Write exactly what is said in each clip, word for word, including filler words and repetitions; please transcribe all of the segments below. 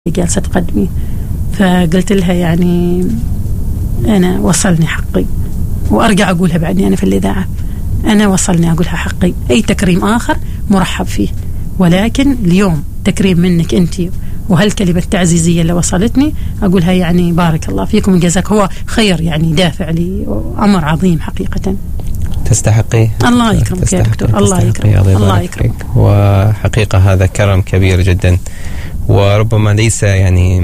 جالسة تقدمي. فقلت لها يعني أنا وصلني حقي، وأرجع أقولها بعدني أنا في الإذاعة، أنا وصلني أقولها حقي. أي تكريم آخر مرحب فيه، ولكن اليوم تكريم منك أنت وهالكلمة التعزيزية اللي وصلتني أقولها يعني بارك الله فيكم وجزاك، هو خير يعني دافع لي، أمر عظيم حقيقة. تستحقي. الله يكرمك يا دكتور، الله يكرمك، الله يكرمك. وحقيقة هذا كرم كبير جدا، وربما ليس يعني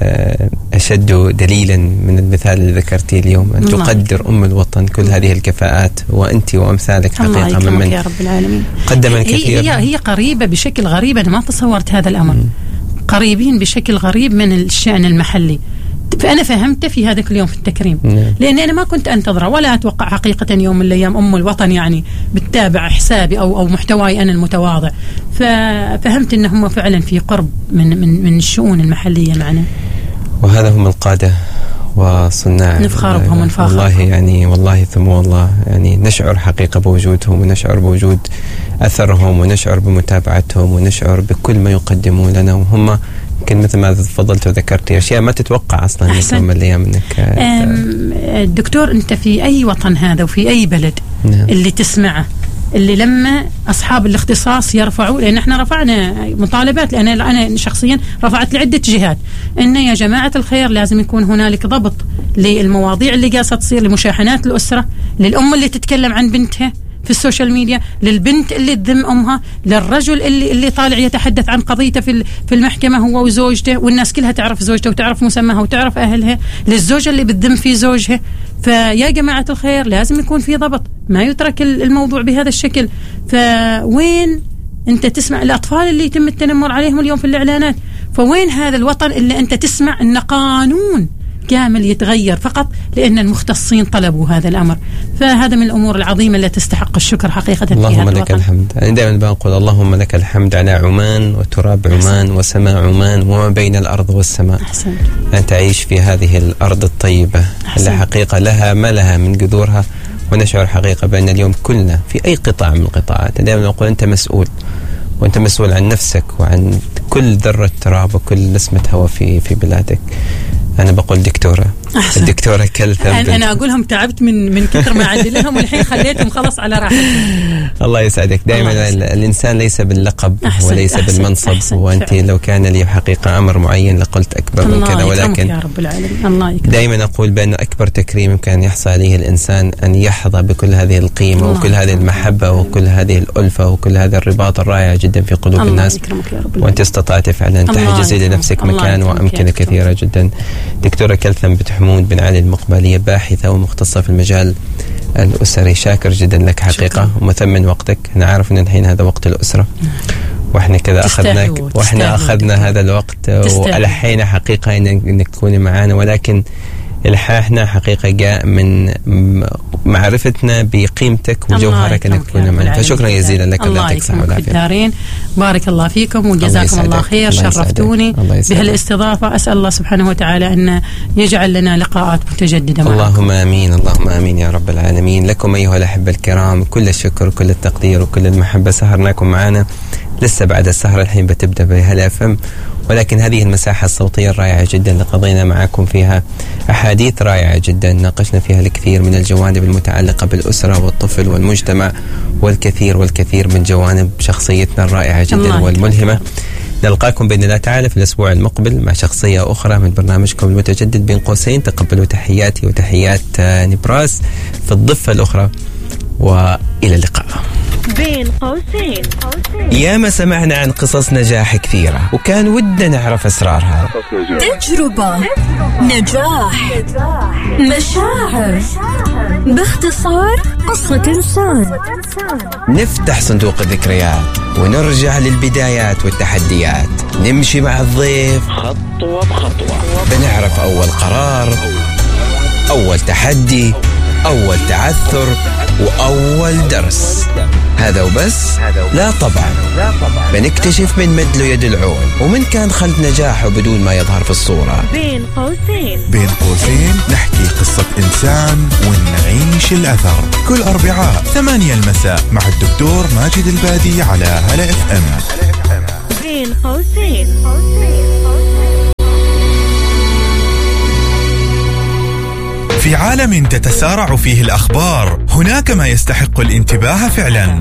أشد دليلا من المثال اللي ذكرتيه اليوم، أن تقدر أم الوطن كل هذه الكفاءات، وأنت وأمثالك حقيقة ممن يا رب العالمين قدم الكثير. هي, هي قريبة بشكل غريب، أنا ما تصورت هذا الأمر. م. قريبين بشكل غريب من الشأن المحلي، فأنا فهمت في هذاك اليوم في التكريم. م. لأن أنا ما كنت أنتظره ولا أتوقع حقيقة يوم من الأيام أم الوطن يعني بتتابع حسابي أو أو محتواي أنا المتواضع، ففهمت أنهم فعلا في قرب من من من الشؤون المحلية معنا. وهذا هم القادة وصناع، نفخر بهم ونفاخر والله يعني، والله ثم والله يعني نشعر حقيقة بوجودهم، ونشعر بوجود أثرهم، ونشعر بمتابعتهم، ونشعر بكل ما يقدمون لنا. وهم يمكن مثل ما تفضلت وذكرت أشياء ما تتوقع أصلا يوم من الأيام منك. الدكتور أنت في أي وطن هذا وفي أي بلد نعم. اللي تسمعه، اللي لما أصحاب الاختصاص يرفعوا، لأن احنا رفعنا مطالبات، لأن أنا شخصيا رفعت لعدة جهات إن يا جماعة الخير لازم يكون هنالك ضبط للمواضيع اللي قاسة تصير، لمشاحنات الأسرة، للأم اللي تتكلم عن بنتها في السوشيال ميديا، للبنت اللي تذم أمها، للرجل اللي اللي طالع يتحدث عن قضيته في في المحكمة هو وزوجته، والناس كلها تعرف زوجته وتعرف مسماها وتعرف أهلها، للزوجة اللي بتذم في زوجها. فيا جماعة الخير لازم يكون في ضبط، ما يترك الموضوع بهذا الشكل. فوين أنت تسمع الأطفال اللي يتم التنمر عليهم اليوم في الإعلانات؟ فوين هذا الوطن اللي أنت تسمع أن قانون كامل يتغير فقط لأن المختصين طلبوا هذا الأمر؟ فهذا من الأمور العظيمة التي تستحق الشكر حقيقة. اللهم لك الحمد. أنا دائما بقول اللهم لك الحمد على عمان وتراب عمان وسماء عمان وما بين الأرض والسماء. أحسن. أن تعيش في هذه الأرض الطيبة اللي حقيقة لها ما لها من جذورها، ونشعر حقيقة بأن اليوم كلنا في أي قطاع من القطاعات دائما نقول أنت مسؤول، وأنت مسؤول عن نفسك وعن كل ذرة تراب وكل نسمة هواء في في بلادك. أنا بقول دكتورة أحسن. الدكتورة كلثم. أنا, أنا أقولهم تعبت من من كثر ما عدلهم، والحين خليتهم خلاص على راحتهم. الله يسعدك. دائما الإنسان ليس باللقب أحسن. وليس أحسن. بالمنصب أحسن. وأنت فعلا. لو كان لي حقيقة أمر معين لقلت أكبر من كذا، ولكن يا رب العالمين الله يكرمك. دائما أقول بأن أكبر تكريم يمكن يحصل عليه الإنسان أن يحظى بكل هذه القيمة وكل هذه المحبة وكل هذه الألفة وكل هذا الرباط الرائع جدا في قلوب الله الناس، وأنت استطعت فعلا تحجزي لنفسك مكان وأمكنة كثيرة جدا. دكتورة كلثم بنت حمود بن علي المقبلية، باحثة ومختصة في المجال الأسري، شاكر جدا لك حقيقة ومثمن وقتك. أنا عارف أن الحين هذا وقت الأسرة، وإحنا كذا أخذناك وإحنا أخذنا هذا الوقت وألحينا حقيقة إنك تكوني معنا، ولكن إلحاحنا حقيقة جاء من معرفتنا بقيمتك وجوهرك أنك تكون معنا. فشكرا جزيلا لك. الله يكرمك في الدارين. بارك الله فيكم وجزاكم الله خير. الله شرفتوني بهالاستضافة. أسأل الله سبحانه وتعالى أن يجعل لنا لقاءات متجددة معكم. اللهم آمين، اللهم آمين يا رب العالمين. لكم أيها الأحبة الكرام كل الشكر وكل التقدير وكل المحبة. سهرناكم معنا، لسه بعد السهرة الحين بتبدأ بهلا فم، ولكن هذه المساحة الصوتية الرائعة جدا اللي قضينا معكم فيها أحاديث رائعة جدا، ناقشنا فيها الكثير من الجوانب المتعلقة بالأسرة والطفل والمجتمع، والكثير والكثير من جوانب شخصيتنا الرائعة جدا والملهمة. نلقاكم بإذن الله تعالى في الأسبوع المقبل مع شخصية أخرى من برنامجكم المتجدد بين قوسين. تقبلوا تحياتي وتحيات نبراس في الضفة الأخرى، وإلى اللقاء. بين قوسين. ياما سمعنا عن قصص نجاح كثيرة وكان ودنا نعرف أسرارها. تجربة، نجاح، مشاعر، باختصار قصة إنسان. نفتح صندوق الذكريات ونرجع للبدايات والتحديات، نمشي مع الضيف خطوة بخطوة، بنعرف أول قرار، أول تحدي، أول تعثر، وأول درس. هذا وبس؟ لا طبعا، بنكتشف من مد له يد العون ومن كان خلف نجاحه بدون ما يظهر في الصورة. بين قوسين. بين قوسين نحكي قصة إنسان ونعيش الأثر، كل أربعاء ثمانية المساء مع الدكتور ماجد البادي على هلا اف ام. بين قوسين. في عالم تتسارع فيه الأخبار هناك ما يستحق الانتباه فعلا.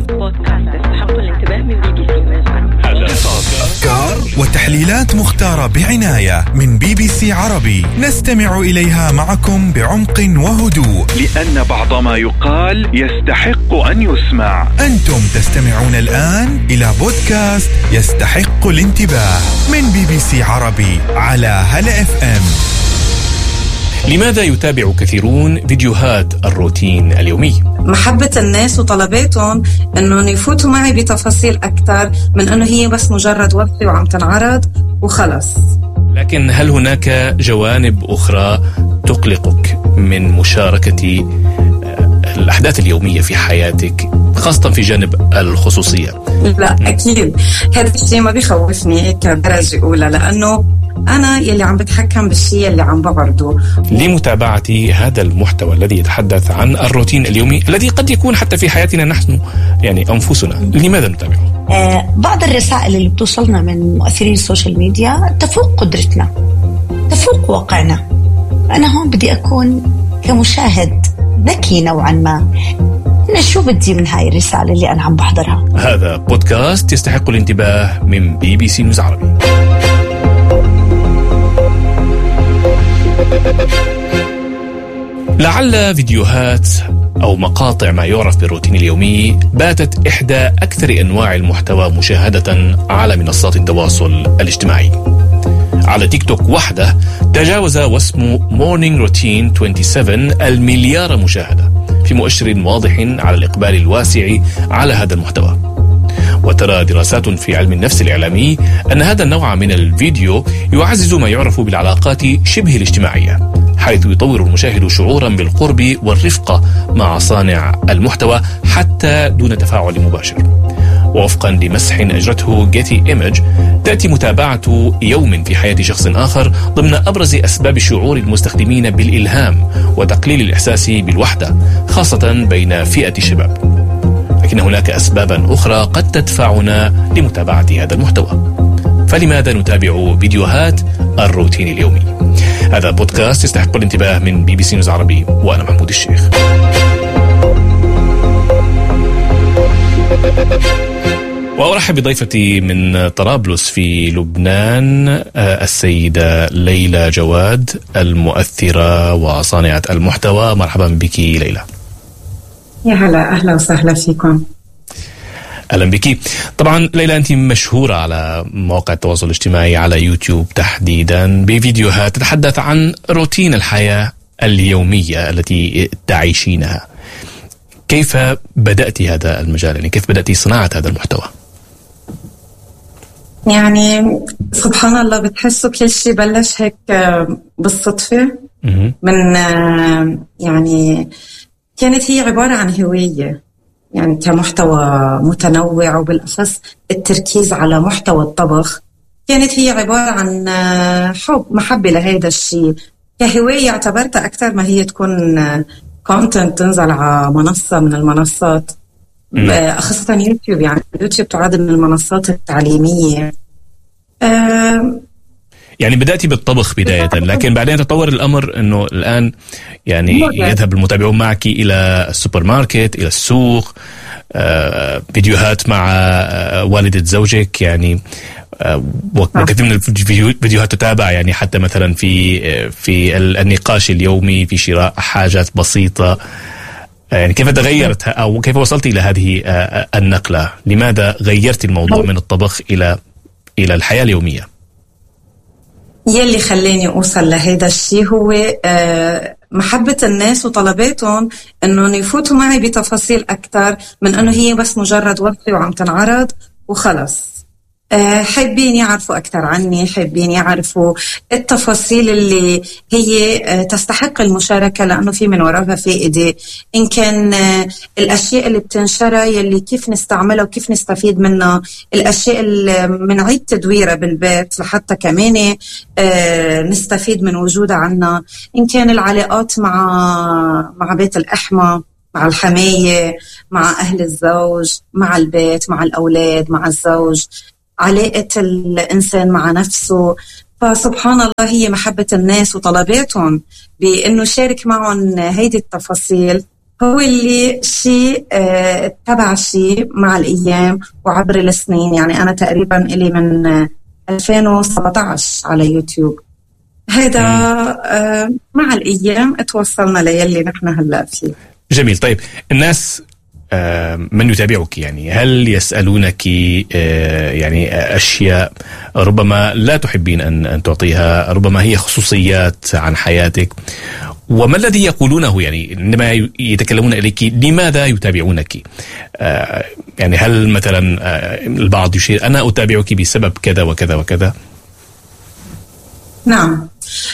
أفكار وتحليلات مختارة بعناية من بي بي سي عربي نستمع إليها معكم بعمق وهدوء، لأن بعض ما يقال يستحق أن يسمع. أنتم تستمعون الآن إلى بودكاست يستحق الانتباه من بي بي سي عربي على هلا اف ام. لماذا يتابع كثيرون فيديوهات الروتين اليومي؟ محبة الناس وطلباتهم أنهم يفوتوا معي بتفاصيل أكثر من أنه هي بس مجرد وصفة وعم تنعرض وخلص. لكن هل هناك جوانب أخرى تقلقك من مشاركة الأحداث اليومية في حياتك، خاصة في جانب الخصوصية؟ لا أكيد هذا الشيء ما بيخوفني كدرجة أولى، لأنه أنا يلي عم بتحكم بالشيء اللي عم بعرضه. لمتابعة هذا المحتوى الذي يتحدث عن الروتين اليومي الذي قد يكون حتى في حياتنا نحن يعني أنفسنا، لماذا نتابعه؟ آه بعض الرسائل اللي بتوصلنا من مؤثرين السوشيال ميديا تفوق قدرتنا، تفوق واقعنا. أنا هون بدي أكون كمشاهد ذكي نوعا ما، أنا شو بدي من هاي الرسالة اللي أنا عم بحضرها. هذا بودكاست يستحق الانتباه من بي بي سي نيوز عربي. لعل فيديوهات أو مقاطع ما يعرف بالروتين اليومي باتت إحدى أكثر أنواع المحتوى مشاهدة على منصات التواصل الاجتماعي. على تيك توك وحده تجاوز واسمه مورنينج روتين سبعة وعشرين المليار مشاهدة، في مؤشر واضح على الإقبال الواسع على هذا المحتوى. وترى دراسات في علم النفس الإعلامي أن هذا النوع من الفيديو يعزز ما يعرف بالعلاقات شبه الاجتماعية، حيث يطور المشاهد شعورا بالقرب والرفقة مع صانع المحتوى حتى دون تفاعل مباشر. ووفقا لمسح أجرته جيتي إيمج، تأتي متابعة يوم في حياة شخص آخر ضمن أبرز أسباب شعور المستخدمين بالإلهام وتقليل الإحساس بالوحدة، خاصة بين فئة الشباب. لكن هناك أسبابا أخرى قد تدفعنا لمتابعة هذا المحتوى. فلماذا نتابع فيديوهات الروتين اليومي؟ هذا بودكاست يستحق الانتباه من بي بي سي نيوز عربي، وأنا محمود الشيخ. وأرحب بضيفتي من طرابلس في لبنان السيدة ليلى جواد، المؤثرة وصانعة المحتوى. مرحبا بك ليلى. يا هلا، أهلا وسهلا فيكم. أهلا بك. طبعا ليلى، أنت مشهورة على مواقع التواصل الاجتماعي، على يوتيوب تحديدا، بفيديوهات تتحدث عن روتين الحياة اليومية التي تعيشينها. كيف بدأت هذا المجال؟ يعني كيف بدأتي صناعة هذا المحتوى؟ يعني سبحان الله، بتحسوا كل شيء بلش هيك بالصدفة. من يعني كانت هي عبارة عن هواية، يعني كمحتوى متنوع، وبالأخص التركيز على محتوى الطبخ. كانت هي عبارة عن حب محبة لهذا الشيء كهواية، اعتبرتها أكثر ما هي تكون كونتنت تنزل على منصة من المنصات، خاصة يوتيوب. يعني يوتيوب تعد من المنصات التعليمية. أه يعني بدأتي بالطبخ بداية، لكن بعدين تطور الأمر أنه الآن يعني يذهب المتابعون معك إلى السوبر ماركت، إلى السوق، آه، فيديوهات مع آه، والدة زوجك، يعني آه، وكثير من الفيديوهات تتابع يعني حتى مثلا في آه، في النقاش اليومي، في شراء حاجات بسيطة. يعني كيف تغيرت أو كيف وصلت إلى هذه آه، النقلة؟ لماذا غيرت الموضوع من الطبخ إلى إلى الحياة اليومية؟ يلي خلاني أوصل لهذا الشيء هو محبة الناس وطلباتهم أنهم يفوتوا معي بتفاصيل أكثر من أنه هي بس مجرد وصفة وعم تنعرض وخلص. حابين يعرفوا أكثر عني، حابين يعرفوا التفاصيل اللي هي تستحق المشاركة، لأنه في من وراها فائدة. إن كان الأشياء اللي بتنشرى يلي كيف نستعملها وكيف نستفيد منها، الأشياء اللي منعيد تدويرها بالبيت لحتى كمان نستفيد من وجودها عنا. إن كان العلاقات مع مع بيت الأحمى، مع الحماية، مع أهل الزوج، مع البيت، مع الأولاد، مع الزوج، علاقة الإنسان مع نفسه. فسبحان الله هي محبة الناس وطلباتهم بأنه شارك معهم هيدي التفاصيل هو اللي شيء اه تبع شيء مع الأيام وعبر السنين. يعني أنا تقريبا إلي من ألفين وسبعة عشر على يوتيوب. هذا اه مع الأيام اتوصلنا ليلي نحن هلأ فيه. جميل. طيب الناس من يتابعك يعني هل يسألونك يعني أشياء ربما لا تحبين أن أن تعطيها، ربما هي خصوصيات عن حياتك، وما الذي يقولونه يعني عندما يتكلمون إليك؟ لماذا يتابعونك؟ يعني هل مثلا البعض يشير أنا أتابعك بسبب كذا وكذا وكذا؟ نعم.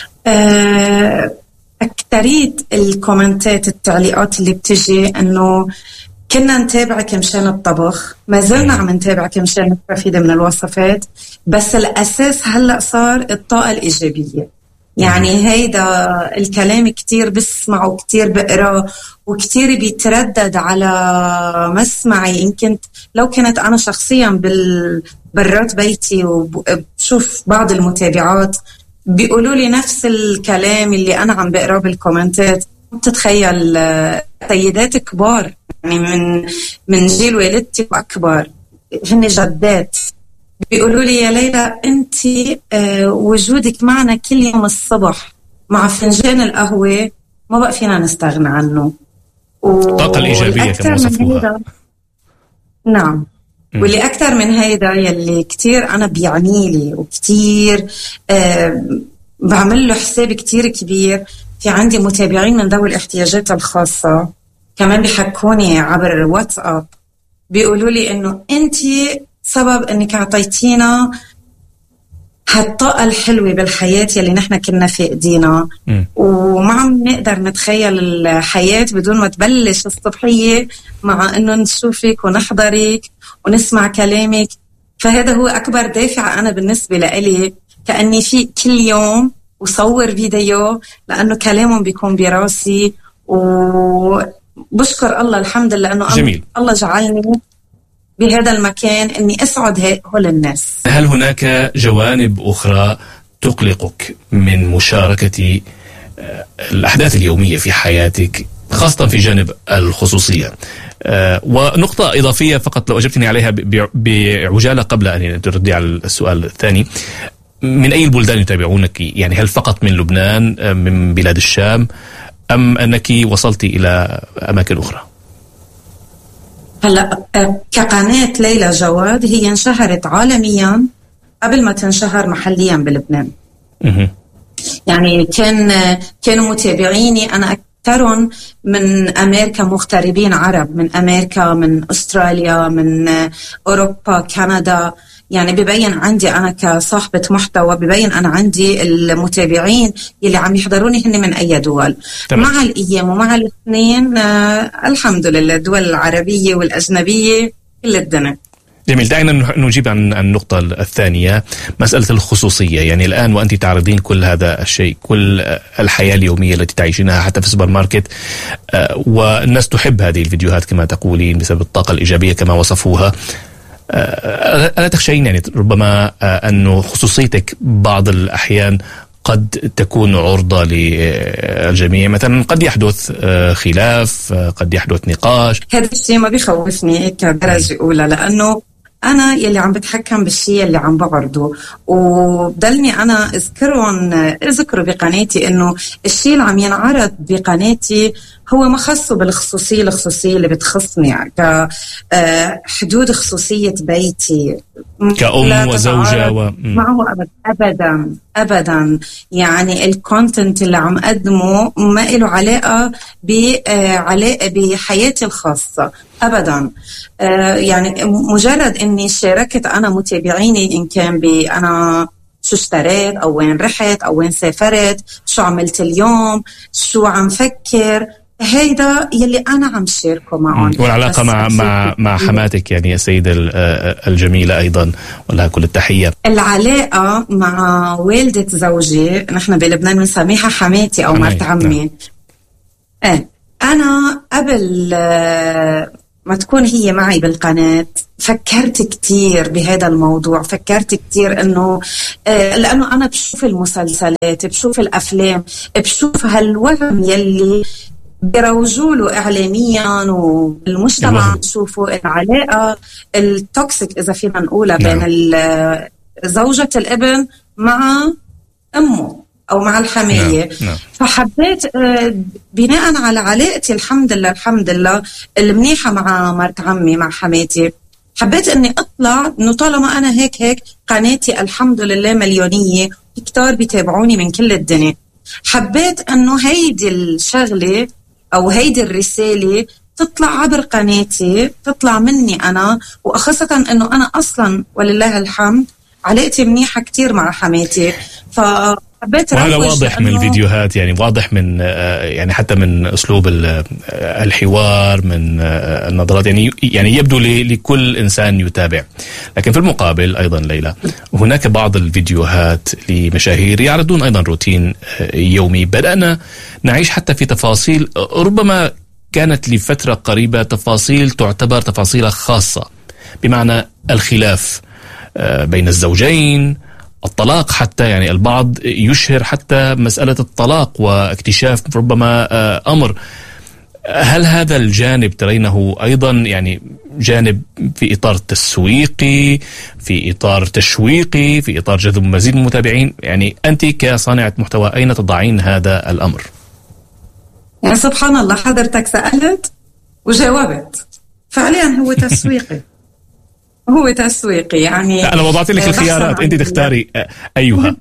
أكترية الكومنتات التعليقات اللي بتجي أنه كنا نتابعك مشان الطبخ، ما زلنا عم نتابعك مشان نستفيد من الوصفات، بس الأساس هلأ صار الطاقة الإيجابية. يعني هيدا الكلام كتير بسمعه، كتير بقراه، وكتير بيتردد على مسمعي. إن كنت لو كنت أنا شخصيا بال برات بيتي وبشوف بعض المتابعات بيقولوا لي نفس الكلام اللي أنا عم بقراه بالكومنتات. تتخيل سيدات كبار يعني من من جيل والدتي وأكبر، هن جدات، بيقولوا لي يا ليلى أنت آه وجودك معنا كل يوم الصبح مع فنجان القهوة ما بقى فينا نستغنى عنه. الطاقة الإيجابية كما وصفوها. نعم. م. واللي أكثر من هيدا يلي كتير أنا بيعني لي وكتير آه بعمل له حساب كتير كبير. في عندي متابعين من ذوي الاحتياجات الخاصة كمان بيحكوني عبر واتساب، بيقولوا لي إنه أنتي سبب إنك عطيتينا هالطاقة الحلوة بالحياة يلي نحن كنا فاقدينا، وما عم نقدر نتخيل الحياة بدون ما تبلش الصبحية مع إنه نشوفك ونحضرك ونسمع كلامك. فهذا هو أكبر دافع أنا بالنسبة لإلي، كأني في كل يوم وصور فيديو لأنه كلامهم بيكون براسي. وبشكر الله الحمد لله أنه جميل. الله جعلني بهذا المكان أني أسعد هؤلاء الناس. هل هناك جوانب أخرى تقلقك من مشاركة الأحداث اليومية في حياتك، خاصة في جانب الخصوصية؟ ونقطة إضافية فقط لو أجبتني عليها بعجالة قبل أن تردي على السؤال الثاني، من أي البلدان يتابعونك؟ يعني هل فقط من لبنان، من بلاد الشام، أم أنك وصلت إلى أماكن أخرى؟ هلأ كقناة ليلى جواد هي انشهرت عالميا قبل ما تنشهر محليا بلبنان. يعني كان كانوا متابعيني أنا أكثرهم من أمريكا، مغتربين عرب من أمريكا، من أستراليا، من أوروبا، كندا. يعني ببين عندي أنا كصاحبة محتوى، ببين أنا عندي المتابعين اللي عم يحضروني هن من أي دول. طبعا. مع الأيام ومع الاثنين آه الحمد لله، الدول العربية والأجنبية كل الدنيا. جميل. دعنا نجيب عن النقطة الثانية، مسألة الخصوصية. يعني الآن وأنت تعرضين كل هذا الشيء، كل الحياة اليومية التي تعيشينها حتى في السوبر ماركت، والناس تحب هذه الفيديوهات كما تقولين بسبب الطاقة الإيجابية كما وصفوها. ألا تخشين يعني ربما أنه خصوصيتك بعض الأحيان قد تكون عرضة للجميع؟ مثلا قد يحدث خلاف، قد يحدث نقاش. هذا الشيء ما بيخوفني كدرجة أولى، لأنه أنا يلي عم بتحكم بالشيء اللي عم بعرضه، وبدلني أنا أذكرهم أذكره بقناتي إنه الشيء اللي عم ينعرض بقناتي هو ما خصه بالخصوصية الخصوصية اللي بتخصني كحدود خصوصية بيتي كأم وزوجة و... معه أبدا أبدا. يعني الكونتنت اللي عم أقدمه ما له علاقة بعلاقة بحياتي الخاصة أبدا. يعني مجرد إني شاركت أنا متابعيني إن كان بأنا شو اشتريت أو وين رحت أو وين سافرت، شو عملت اليوم، شو عم فكر، هيدا يلي أنا عم شاركه معهم. والعلاقة مع مع مع حماتك يعني السيدة الجميلة أيضا، ولها كل التحية. العلاقة مع والدة زوجي، نحن بلبنان بنسميها حماتي أو مرت عمي. إيه، أنا قبل ما تكون هي معي بالقناة فكرت كتير بهذا الموضوع، فكرت كتير انه آه لانه انا بشوف المسلسلات، بشوف الافلام، بشوف هالوهم يلي بيروجوا له اعلاميا والمجتمع بشوفوا العلاقة التوكسيك اذا فينا نقولها بين زوجة الابن مع امه أو مع الحمية. نعم. نعم. فحبيت بناء على علاقتي الحمد لله الحمد لله المنيحة مع مرت عمي مع حماتي، حبيت أني أطلع إنه طالما أنا هيك هيك قناتي الحمد لله مليونية كتار بيتابعوني من كل الدنيا، حبيت أنه هيدي الشغلة أو هيدي الرسالة تطلع عبر قناتي، تطلع مني أنا، وأخاصة أنه أنا أصلا ولله الحمد علاقتي منيحة كتير مع حماتي. ف وهذا واضح من الفيديوهات، يعني واضح من يعني حتى من أسلوب الحوار، من النظرات، يعني يعني يبدو لكل إنسان يتابع. لكن في المقابل أيضا ليلى هناك بعض الفيديوهات لمشاهير يعرضون أيضا روتين يومي. بدأنا نعيش حتى في تفاصيل ربما كانت لفترة قريبة تفاصيل تعتبر تفاصيل خاصة، بمعنى الخلاف بين الزوجين، الطلاق حتى، يعني البعض يشهر حتى مسألة الطلاق واكتشاف ربما أمر. هل هذا الجانب ترينه أيضا يعني جانب في إطار تسويقي، في إطار تشويقي، في إطار جذب مزيد من المتابعين؟ يعني أنت كصانعة محتوى أين تضعين هذا الأمر؟ يعني سبحان الله، حضرتك سألت وجاوبت، فعليا هو تسويقي. هو تسويقي يعني. لا أنا وضعت لك الخيارات، أنت تختاري أيها.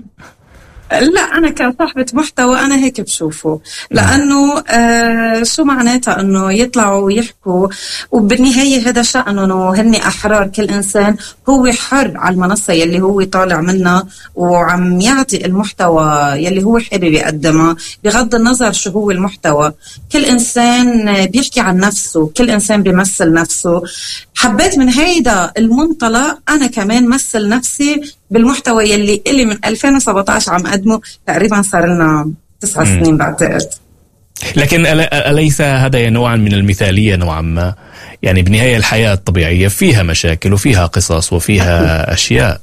لا أنا كصاحبة محتوى أنا هيك بشوفه، لأنه آه شو معناتها أنه يطلعوا ويحكوا، وبالنهاية هذا شأنه هني أحرار، كل إنسان هو حر على المنصة يلي هو طالع منها وعم يعطي المحتوى يلي هو حابب يقدمه، بغض النظر شو هو المحتوى. كل إنسان بيحكي عن نفسه، كل إنسان بيمثل نفسه. حبيت من هيدا المنطلق أنا كمان مثل نفسي بالمحتوى يلي إلي من ألفين وسبعة عشر عم أقدمه، تقريبا صار لنا تسع سنين بعتقد. لكن أليس هذا نوعا من المثالية نوعا ما؟ يعني بالنهاية الحياة الطبيعية فيها مشاكل وفيها قصص وفيها أكيد. أشياء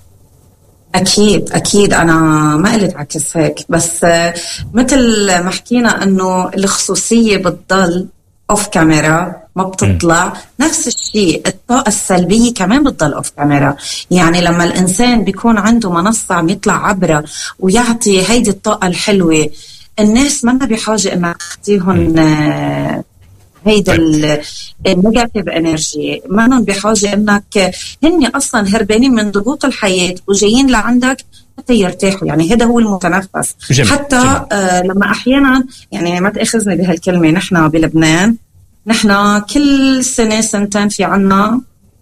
أكيد أكيد أنا ما قلت عكس هيك، بس مثل ما حكينا أنه الخصوصية بتضل أوف كاميرا ما بتطلع، م. نفس الشيء الطاقة السلبية كمان بتضل أوف كاميرا. يعني لما الإنسان بيكون عنده منصة عم يطلع عبرة ويعطي هيدي الطاقة الحلوة، الناس ما بحاجة إنك تحطيهم هيدا النيجاتيف انرجي، ما بحاجة إنك هن أصلا هربانين من ضغوط الحياة وجايين لعندك حتى يرتاحوا. يعني هذا هو المتنفس. جميل. حتى جميل. آه لما أحيانا يعني ما تأخذني بهالكلمة، نحن بلبنان نحن كل سنة سنتين في عنا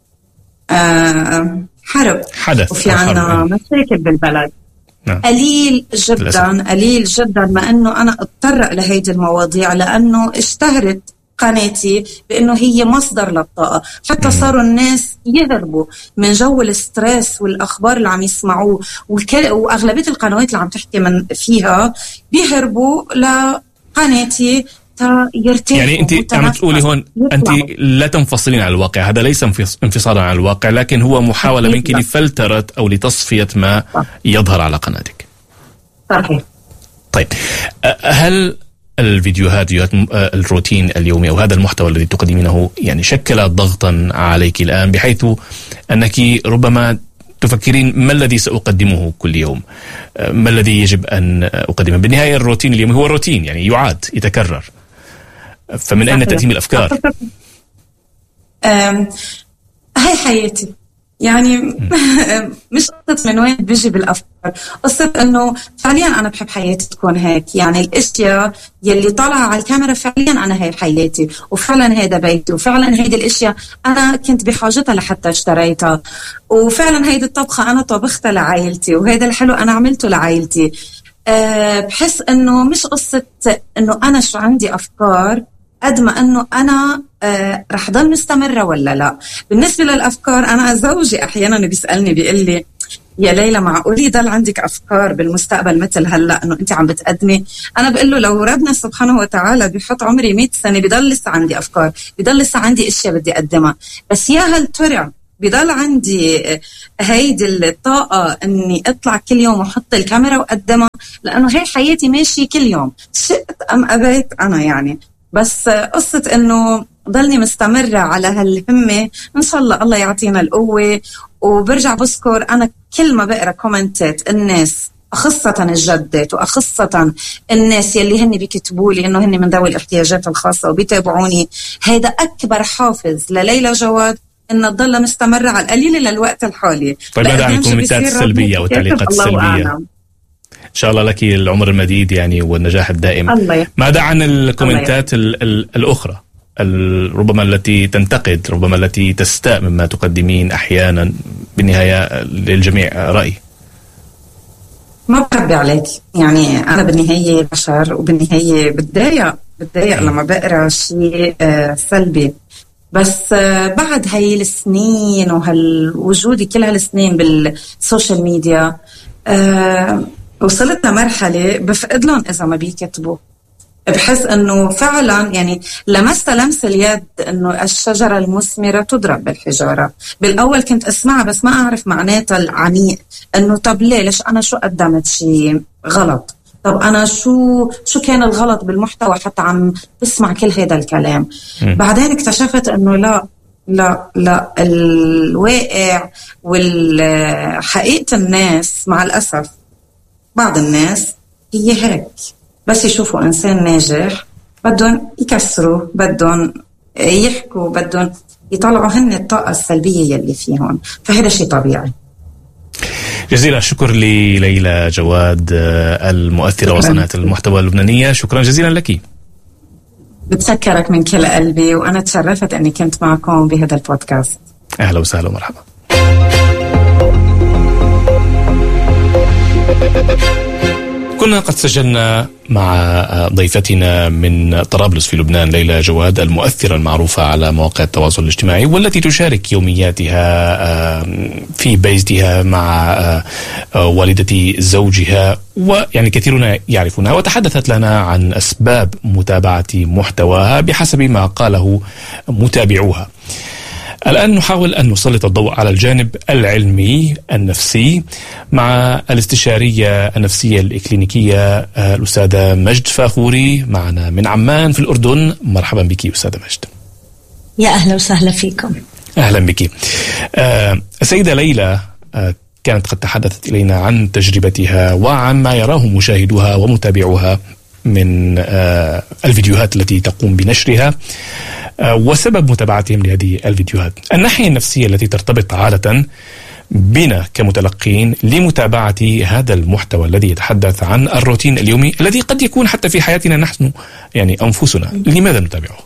آه حرب حدث وفي عنا مشاكل بالبلد. نعم. قليل جدا للأسف. قليل جدا ما أنه أنا أتطرق لهيدي المواضيع، لأنه اشتهرت قناتي بأنه هي مصدر للطاقة. حتى صاروا الناس يهربوا من جو الاسترس والأخبار اللي عم يسمعوه، وأغلبية القنوات اللي عم تحكي من فيها بيهربوا لقناتي يرتاح. يعني أنت عم تقولي هون أنت لا تنفصلين عن الواقع، هذا ليس انفصالا عن الواقع، لكن هو محاولة منك لفلترة أو لتصفية ما يظهر على قناتك. صحيح. طيب هل الفيديوهات الروتين اليومي أو هذا المحتوى الذي تقدمينه يعني شكل ضغطا عليك الآن، بحيث أنك ربما تفكرين ما الذي سأقدمه كل يوم، ما الذي يجب أن أقدمه؟ بالنهاية الروتين اليومي هو روتين، يعني يعاد يتكرر، فمن أين تأتي الأفكار؟ هاي حياتي يعني مش قصة من وين بيجي بالأفكار، قصة أنه فعليا أنا بحب حياتي تكون هيك. يعني الأشياء يلي طالعة على الكاميرا فعليا أنا هاي حياتي، وفعلا هيدا بيتي، وفعلا هيدي الأشياء أنا كنت بحاجتها لحتى اشتريتها، وفعلا هيدي الطبخة أنا طبختها لعائلتي، وهيدا الحلو أنا عملته لعائلتي. أه بحس أنه مش قصة أنه أنا شو عندي أفكار قد ما أنه أنا آه رح ضل مستمرة ولا لا. بالنسبة للأفكار أنا زوجي أحيانا بيسألني بيقول لي يا ليلى معقول يضل عندك أفكار بالمستقبل مثل هلأ إنه أنت عم بتقدمي؟ أنا بقول له لو ربنا سبحانه وتعالى بيحط عمري مئة سنة بيضل لسه عندي أفكار، بيضل لسه عندي أشياء بدي أقدمها، بس يا هل ترى بيضل عندي هيدي الطاقة إني أطلع كل يوم وحط الكاميرا وأقدمها، لأنه هي حياتي ماشي كل يوم شئت أم أبيت أنا يعني. بس قصة إنه ضلني مستمرة على هالهمة، إن شاء الله الله يعطينا القوة. وبرجع بذكر أنا كل ما بقرأ كومنتات الناس، أخصة الجدات وأخصة الناس يلي هن بيكتبوا لي إنه هن من ذوي الاحتياجات الخاصة وبيتابعوني، هيدا أكبر حافز لليلى جواد إن تضل مستمرة على القليل للوقت الحالي. طيب ماذا عن الكومنتات السلبية والتعليقات السلبية؟ إن شاء الله لك العمر المديد يعني والنجاح الدائم. ماذا عن الكومنتات ال ال الأخرى ربما التي تنتقد، ربما التي تستاء مما تقدمين أحيانا؟ بالنهاية للجميع رأي. ما بخبي عليك يعني أنا بالنهاية بشر، وبالنهاية بتضايق بتضايق لما بقرأ شيء سلبي. بس بعد هاي السنين وهالوجودي كل هالسنين بالسوشيال ميديا وصلت لمرحلة بفقد لهم إذا ما بيكتبوا. بحس انه فعلا يعني لمست لمس اليد انه الشجرة المثمرة تضرب بالحجارة. بالاول كنت اسمعها بس ما اعرف معناتها العميق، انه طب ليش انا شو قدمت شيء غلط، طب انا شو شو كان الغلط بالمحتوى حتى عم بسمع كل هذا الكلام. م. بعدين اكتشفت انه لا لا لا الواقع والحقيقة الناس مع الاسف بعض الناس هي هيك، بس يشوفوا إنسان ناجح بدهم يكسروا، بدهم يحكوا، بدهم يطلعوا هن الطاقة السلبية يلي فيهم، فهذا شيء طبيعي. جزيلا الشكر لليلى جواد المؤثرة وصانعة المحتوى اللبنانية، شكرا جزيلا لك. بتشكرك من كل قلبي، وأنا تشرفت أني كنت معكم بهذا البودكاست. أهلا وسهلا ومرحبا. كنا قد سجلنا مع ضيفتنا من طرابلس في لبنان ليلى جواد المؤثرة المعروفة على مواقع التواصل الاجتماعي، والتي تشارك يومياتها في بيتها مع والدة زوجها، ويعني كثيرون يعرفونها، وتحدثت لنا عن أسباب متابعة محتواها بحسب ما قاله متابعوها. الآن نحاول أن نسلط الضوء على الجانب العلمي النفسي مع الاستشارية النفسية الإكلينيكية الأستاذة مجد فاخوري معنا من عمان في الأردن. مرحبا بك أستاذة مجد. يا أهلا وسهلا فيكم. أهلا بك. السيدة ليلى كانت قد تحدثت إلينا عن تجربتها وعن ما يراه مشاهدوها ومتابعوها من الفيديوهات التي تقوم بنشرها وسبب متابعتهم لهذه الفيديوهات. الناحية النفسية التي ترتبط عادة بنا كمتلقين لمتابعة هذا المحتوى الذي يتحدث عن الروتين اليومي الذي قد يكون حتى في حياتنا نحن يعني أنفسنا، لماذا نتابعه؟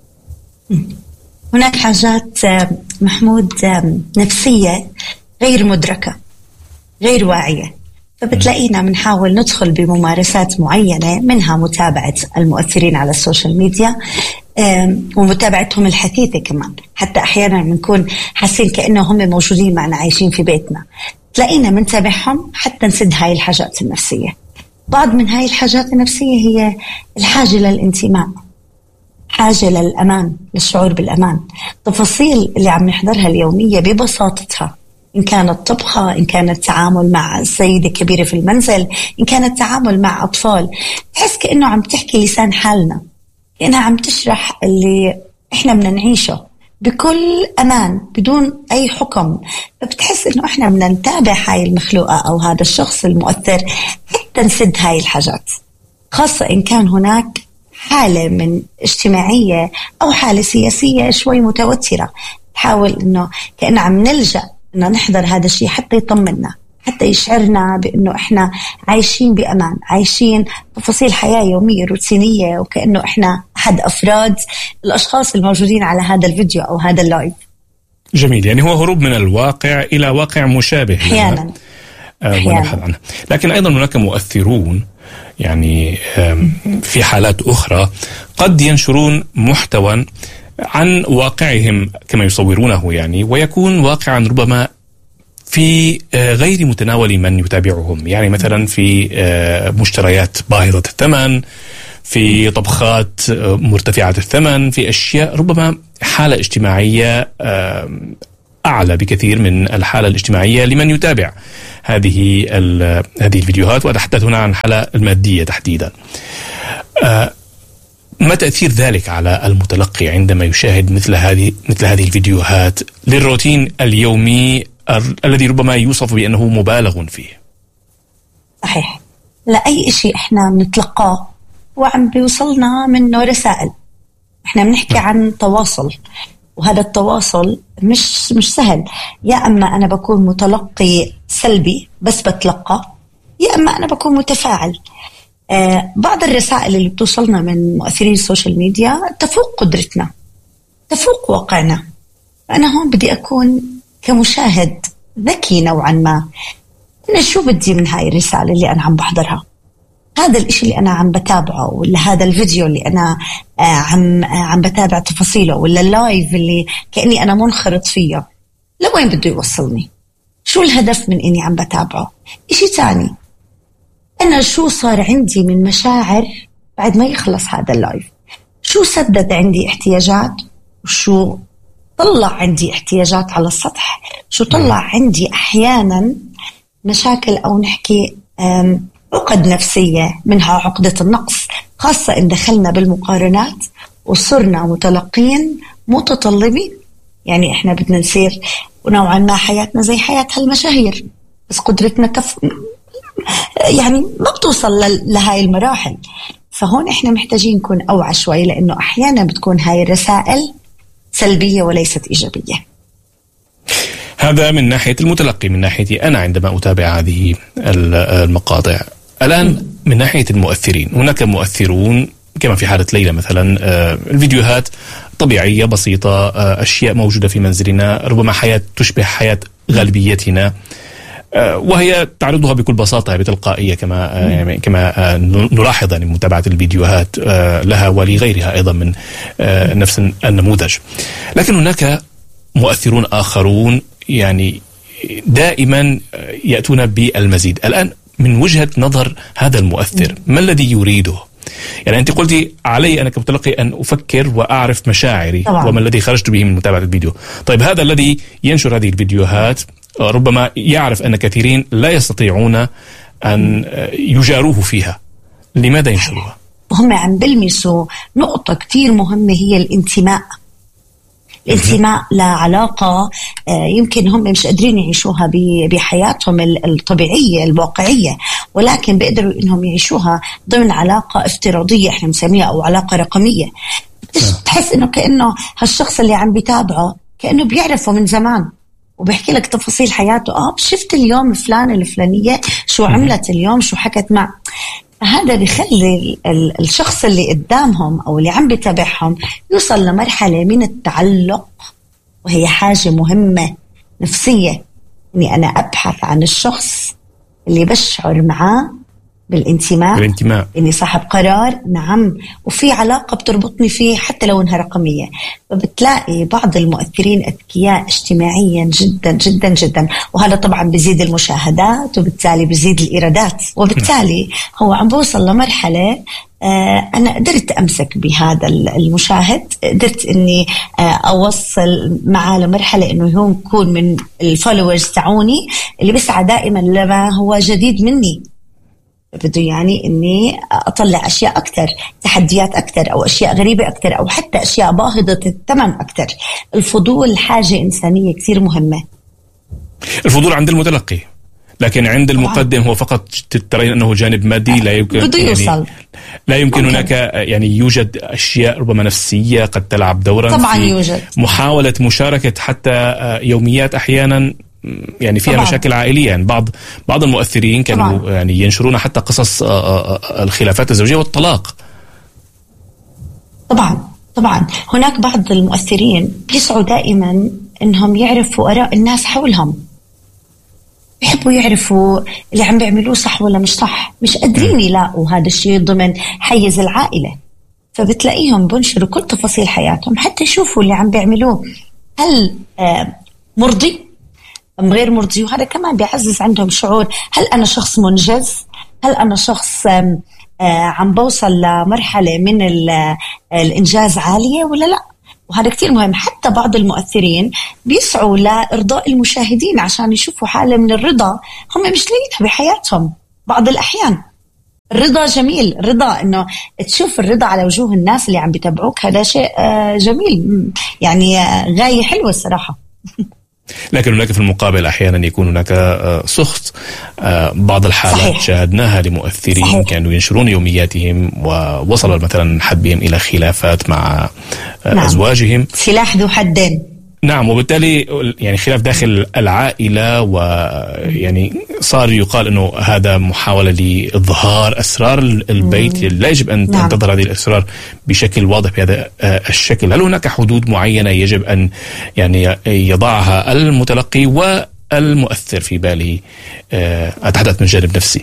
هناك حاجات محمود نفسية غير مدركة غير واعية، فبتلاقينا بنحاول ندخل بممارسات معينة، منها متابعة المؤثرين على السوشيال ميديا ومتابعتهم الحثيثة كمان، حتى أحيانا بنكون حاسين كأنه هم موجودين معنا عايشين في بيتنا، تلاقينا منتابعهم حتى نسد هاي الحاجات النفسية. بعض من هاي الحاجات النفسية هي الحاجة للانتماء، حاجة للأمان، للشعور بالأمان. تفاصيل اللي عم نحضرها اليومية ببساطتها، إن كانت طبخة، إن كانت التعامل مع سيدة كبيرة في المنزل، إن كانت التعامل مع أطفال، تحس كأنه عم تحكي لسان حالنا، كأنها عم تشرح اللي إحنا بدنا نعيشه بكل أمان بدون أي حكم. فبتحس إنه إحنا بدنا نتابع هاي المخلوقة أو هذا الشخص المؤثر حتى نسد هاي الحاجات، خاصة إن كان هناك حالة من اجتماعية أو حالة سياسية شوي متوترة، تحاول إنه كأنه عم نلجأ إنه نحضر هذا الشيء حتى يطمنا، حتى يشعرنا بأنه إحنا عايشين بأمان، عايشين تفاصيل حياة يومية روتينية، وكأنه إحنا أحد أفراد الأشخاص الموجودين على هذا الفيديو أو هذا اللايف. جميل، يعني هو هروب من الواقع إلى واقع مشابه أحيانا ونبحث عنه. لكن أيضا هناك مؤثرون يعني في حالات أخرى قد ينشرون محتوى عن واقعهم كما يصورونه يعني، ويكون واقعا ربما في غير متناول من يتابعهم، يعني مثلا في مشتريات باهظة الثمن، في طبخات مرتفعة الثمن، في أشياء ربما حالة اجتماعية أعلى بكثير من الحالة الاجتماعية لمن يتابع هذه هذه الفيديوهات، وأتحدث هنا عن الحالة المادية تحديدا. ما تأثير ذلك على المتلقي عندما يشاهد مثل هذه مثل هذه الفيديوهات للروتين اليومي الذي ربما يوصف بأنه مبالغ فيه؟ صحيح، لأي شيء احنا بنتلقاه وعم بيوصلنا منه رسائل. احنا بنحكي عن تواصل، وهذا التواصل مش مش سهل. يا اما انا بكون متلقي سلبي بس بتلقى، يا اما انا بكون متفاعل. آه بعض الرسائل اللي بتوصلنا من مؤثرين السوشيال ميديا تفوق قدرتنا، تفوق واقعنا. انا هون بدي اكون كمشاهد ذكي نوعا ما. انا شو بدي من هاي الرسالة اللي انا عم بحضرها؟ هذا الاشي اللي انا عم بتابعه، ولا هذا الفيديو اللي انا آه عم آه عم بتابع تفاصيله، ولا اللايف اللي كأني انا منخرط فيه، لوين بده يوصلني؟ شو الهدف من اني عم بتابعه؟ اشي تاني، انا شو صار عندي من مشاعر بعد ما يخلص هذا اللايف؟ شو سدد عندي احتياجات، وشو طلع عندي احتياجات على السطح، شو طلع عندي احيانا مشاكل او نحكي عقد نفسية، منها عقدة النقص، خاصة إن دخلنا بالمقارنات وصرنا متلقين متطلبين. يعني إحنا بدنا نصير ونوعا ما حياتنا زي حياة هالمشاهير، بس قدرتنا كف يعني ما بتوصل لهاي المراحل. فهون إحنا محتاجين نكون أوعى شوي، لأنه أحيانا بتكون هاي الرسائل سلبية وليست إيجابية. هذا من ناحية المتلقي. من ناحيتي أنا عندما أتابع هذه المقاطع الآن، من ناحية المؤثرين، هناك مؤثرون كما في حالة ليلى مثلا، الفيديوهات طبيعية بسيطة، أشياء موجودة في منزلنا، ربما حياة تشبه حياة غالبيتنا، وهي تعرضها بكل بساطة بتلقائية كما يعني كما نلاحظ يعني متابعة الفيديوهات لها ولغيرها أيضا من نفس النموذج. لكن هناك مؤثرون آخرون يعني دائما يأتون بالمزيد. الآن من وجهة نظر هذا المؤثر، ما الذي يريده؟ يعني أنت قلتي علي أنا كمتلقي أن أفكر وأعرف مشاعري طبعا، وما الذي خرجت به من متابعة الفيديو. طيب هذا الذي ينشر هذه الفيديوهات ربما يعرف أن كثيرين لا يستطيعون أن يجاروه فيها، لماذا ينشروها؟ هم عم بلمسوا نقطة كتير مهمة، هي الانتماء. الانتماء لعلاقة يمكن هم مش قادرين يعيشوها بحياتهم الطبيعية الواقعية، ولكن بيقدروا إنهم يعيشوها ضمن علاقة افتراضية احنا مسميها، أو علاقة رقمية. تحس إنه كأنه هالشخص اللي عم بيتابعه كأنه بيعرفه من زمان، وبيحكي لك تفاصيل حياته. آه شفت اليوم فلان الفلانية شو عملت اليوم، شو حكت مع. هذا بيخلي الشخص اللي قدامهم أو اللي عم بيتابعهم يوصل لمرحلة من التعلق، وهي حاجة مهمة نفسية، إني أنا أبحث عن الشخص اللي بشعر معاه بالانتماء، بالانتماء. إني صاحب قرار، نعم، وفي علاقة بتربطني فيه حتى لو إنها رقمية. فبتلاقي بعض المؤثرين أذكياء اجتماعيا جدا جدا جدا، وهذا طبعا بيزيد المشاهدات، وبالتالي بيزيد الإيرادات، وبالتالي هو عم بوصل لمرحلة آه أنا قدرت أمسك بهذا المشاهد، قدرت إني آه أوصل معاه لمرحلة إنه هو يكون من الفولورز تاعوني اللي بيسعى دائما لما هو جديد مني. بده يعني إني أطلع أشياء أكتر، تحديات أكتر، أو أشياء غريبة أكتر، أو حتى أشياء باهظة الثمن أكتر. الفضول حاجة إنسانية كتير مهمة. الفضول عند المتلقي، لكن عند المقدم هو فقط ترين أنه جانب مادي، لا يمكن بده يوصل. يعني لا يمكن ممكن. هناك يعني يوجد أشياء ربما نفسية قد تلعب دورا طبعا، في يوجد محاولة مشاركة حتى يوميات أحيانا يعني فيها طبعا. مشاكل عائلية. يعني بعض بعض المؤثرين كانوا طبعا. يعني ينشرون حتى قصص الخلافات الزوجية والطلاق. طبعا طبعا هناك بعض المؤثرين بيسعوا دائما انهم يعرفوا آراء الناس حولهم، بيحبوا يعرفوا اللي عم بيعملوه صح ولا مش صح، مش قادرين يلاقوا هذا الشيء ضمن حيز العائلة، فبتلاقيهم بنشروا كل تفاصيل حياتهم حتى يشوفوا اللي عم بيعملوه هل آه مرضي، أم غير مرضي، وهذا كمان بيعزز عندهم شعور هل أنا شخص منجز، هل أنا شخص عم بوصل لمرحلة من الإنجاز عالية ولا لا. وهذا كتير مهم. حتى بعض المؤثرين بيسعوا لإرضاء المشاهدين عشان يشوفوا حالة من الرضا هم مش لاقينها بحياتهم. بعض الأحيان الرضا جميل، الرضا إنه تشوف الرضا على وجوه الناس اللي عم بيتابعوك، هذا شيء جميل، يعني غاية حلوة الصراحة. لكن هناك في المقابل أحيانا يكون هناك سخط. بعض الحالات صحيح. شاهدناها لمؤثرين صحيح. كانوا ينشرون يومياتهم ووصل مثلا حد بهم إلى خلافات مع نعم. أزواجهم، سلاح ذو حدين. نعم، وبالتالي يعني خلاف داخل العائلة، ويعني صار يقال أنه هذا محاولة لإظهار أسرار البيت. لا يجب أن نعم. تظهر هذه الأسرار بشكل واضح بهذا الشكل. هل هناك حدود معينة يجب أن يعني يضعها المتلقي والمؤثر في باله؟ أتحدث من جانب نفسي.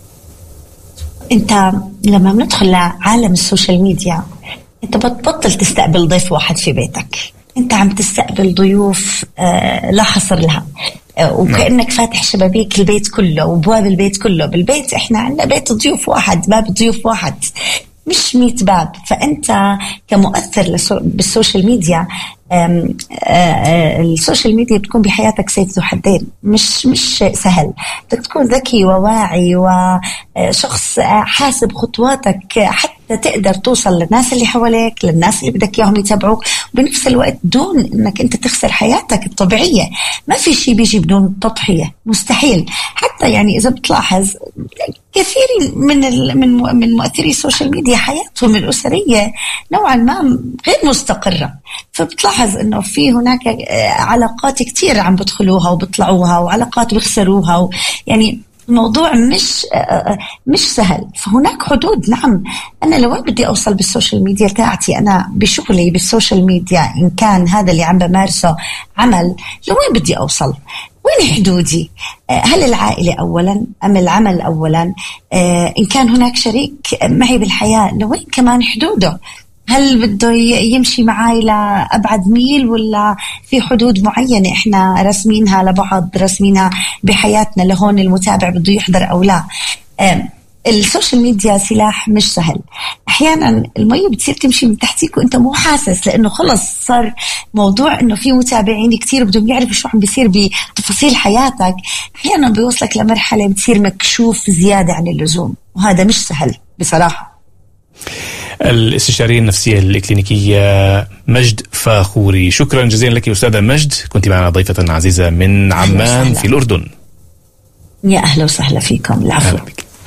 أنت لما بندخل لعالم السوشيال ميديا أنت بتبطل تستقبل ضيف واحد في بيتك، أنت عم تستقبل ضيوف آه لا حصر لها، آه وكأنك فاتح شبابيك البيت كله وبواب البيت كله. بالبيت إحنا عندنا بيت ضيوف واحد، باب ضيوف واحد، مش ميت باب. فأنت كمؤثر بالسوشيال ميديا، آم آه السوشيال ميديا بتكون بحياتك سيف ذو حدين، مش مش سهل. بدك تكون ذكي وواعي وشخص حاسب خطواتك حتى تقدر توصل للناس اللي حواليك، للناس اللي بدك إياهم يتابعوك، وبنفس الوقت دون إنك أنت تخسر حياتك الطبيعية. ما في شيء بيجي بدون تضحية، مستحيل. حتى يعني إذا بتلاحظ كثير من من من مؤثري السوشيال ميديا حياتهم الأسرية نوعا ما غير مستقرة، فبتلاحظ إنه في هناك علاقات كتير عم بدخلوها وبطلعوها، وعلاقات بيخسروها، يعني الموضوع مش مش سهل. فهناك حدود. نعم، أنا لوين بدي أوصل بالسوشيال ميديا تاعتي؟ أنا بشغلي بالسوشيال ميديا إن كان هذا اللي عم بمارسه عمل، لوين بدي أوصل؟ وين حدودي؟ هل العائلة أولا أم العمل أولا؟ إن كان هناك شريك معي بالحياة، لوين كمان حدوده؟ هل بده يمشي معاي لأبعد ميل، ولا في حدود معينة إحنا رسمينها لبعض، رسمينها بحياتنا لهون المتابع بده يحضر أو لا؟ السوشيال ميديا سلاح مش سهل. أحيانا المية بتصير تمشي من تحتيك وإنت مو حاسس، لأنه خلص صار موضوع إنه في متابعين كتير بدهم يعرفوا شو عم بيصير بتفاصيل حياتك. أحيانا بيوصلك لمرحلة بتصير مكشوف زيادة عن اللزوم، وهذا مش سهل بصراحة. الاستشارية النفسية الإكلينيكية مجد فاخوري، شكرا جزيلا لك أستاذة مجد، كنت معنا ضيفة عزيزة من عمان في الأردن. يا أهلا وسهلا فيكم. العفو.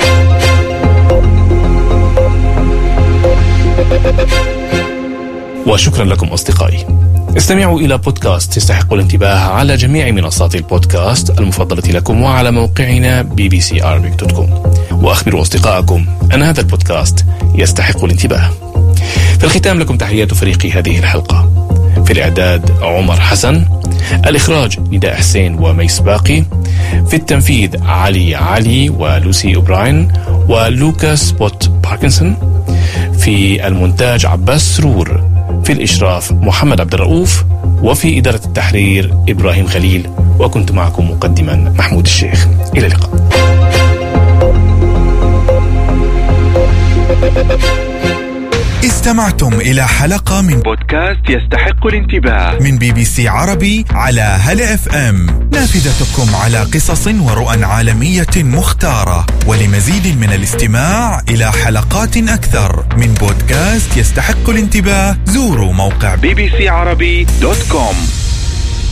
وشكرا لكم أصدقائي. استمعوا إلى بودكاست يستحق الانتباه على جميع منصات البودكاست المفضلة لكم وعلى موقعنا بي بي سي عربيك دوت كوم، وأخبروا أصدقائكم أن هذا البودكاست يستحق الانتباه. في الختام لكم تحيات فريق هذه الحلقة. في الإعداد عمر حسن، الإخراج نداء حسين وميس باقي، في التنفيذ علي علي ولوسي أوبراين ولوكاس بوت باركنسون، في المونتاج عباس سرور، في الإشراف محمد عبد الرؤوف، وفي إدارة التحرير إبراهيم خليل، وكنت معكم مقدما محمود الشيخ. إلى اللقاء. استمعتم إلى حلقة من بودكاست يستحق الانتباه من بي بي سي عربي على هلا اف ام، نافذتكم على قصص ورؤى عالمية مختارة. ولمزيد من الاستماع إلى حلقات أكثر من بودكاست يستحق الانتباه، زوروا موقع بي بي سي عربي دوت كوم.